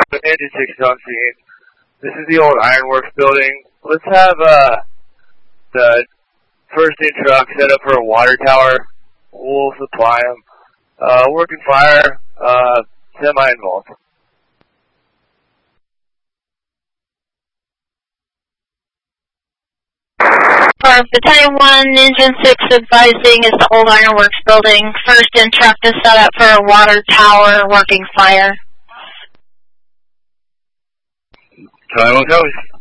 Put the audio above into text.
Engine 6 on scene. This is the old Ironworks building. Let's have the first in truck set up for a water tower. We'll supply them. Working fire, semi-involved. For Battalion 1, Engine 6 advising is the old Ironworks building. First in truck to set up for a water tower, working fire. Time will go.